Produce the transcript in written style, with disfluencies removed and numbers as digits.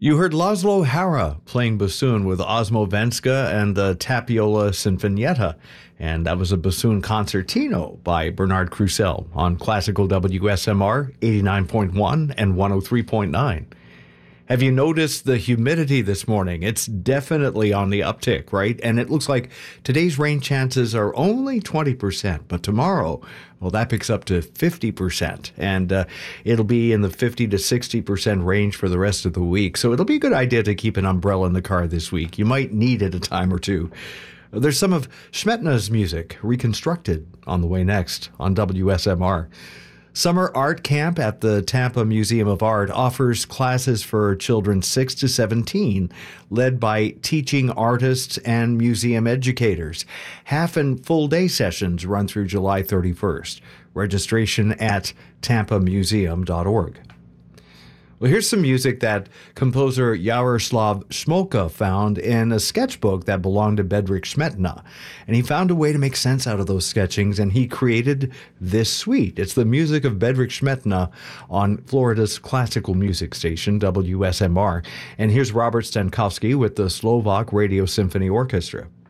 You heard Laszlo Hara playing bassoon with Osmo Venska and the Tapiola Sinfonietta, and that was a bassoon concertino by Bernard Crucell on Classical WSMR 89.1 and 103.9. Have you noticed the humidity this morning? It's definitely on the uptick, right? And it looks like today's rain chances are only 20%, but tomorrow, well, that picks up to 50%, and it'll be in the 50 to 60% range for the rest of the week. So it'll be a good idea to keep an umbrella in the car this week. You might need it a time or two. There's some of Smetna's music reconstructed on the way next on WSMR. Summer Art Camp at the Tampa Museum of Art offers classes for children 6 to 17, led by teaching artists and museum educators. Half and full day sessions run through July 31st. Registration at tampamuseum.org. Well, here's some music that composer Yaroslav Shmolka found in a sketchbook that belonged to Bedřich Smetana. And he found a way to make sense out of those sketchings, and he created this suite. It's the music of Bedřich Smetana on Florida's classical music station, WSMR. And here's Robert Stankowski with the Slovak Radio Symphony Orchestra.